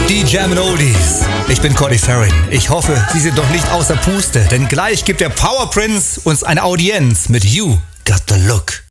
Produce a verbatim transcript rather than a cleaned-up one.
Die Jammin' Oldies. Ich bin Cordy Farrin. Ich hoffe, Sie sind noch nicht außer Puste, denn gleich gibt der Power Prince uns eine Audienz mit You Got the Look.